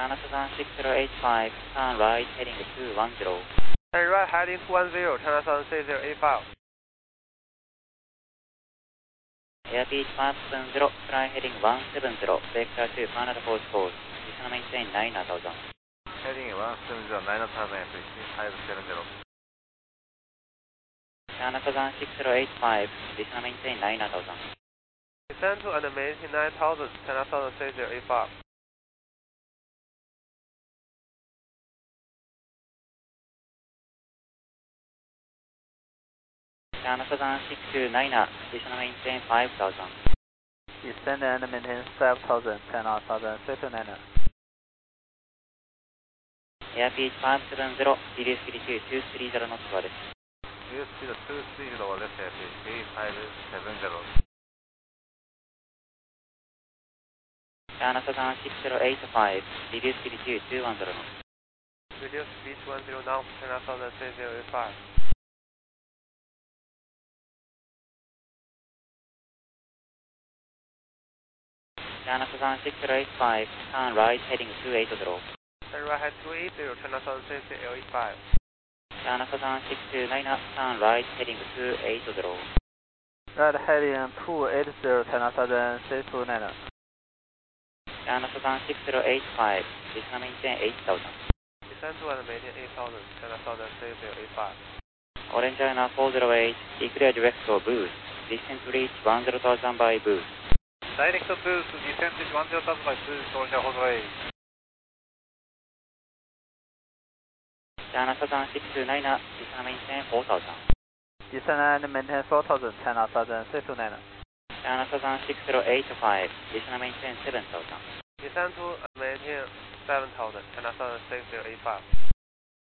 China Southern 6085, turn right heading 210. Turn right heading 210, China Southern 6085. Airspeed 570, fly heading 170, vector to Canada Coast Coast, additional maintain 9000. Heading 170, 9000, please, 570. China Southern 6085, additional maintain 9000. Descend to and maintain 9000, China Southern 6085. China Southern 629, additional maintain 5000. Descend and maintain 5000, China Southern 629. Airspeed 570, reduce speed to 230 knots overです。 Reduce speed 230 over left airspeed 3570. China Southern 6085, reduce speed to 210 knots. Reduce speed 210 knots, China Southern 6085. China Southern 6085, turn right heading 280. Turn right head 280, China Southern 6085. China Southern 629, turn right heading 280. Right heading 280, China Southern 629. China Southern 6085, additional maintain 8000. Descend to and maintain 8000, China Southern 6085. Orange China 408, declare direct for boost. Descent to reach 10,000 by boost. Direct boost, descent to 10,000 by boost, Orange 408. China Southern 629, additional maintain 4000. Descend and maintain 4000, China Southern 629. China Southern 6085, additional maintain 7000. Descend to and maintain 7000, China Southern 6085.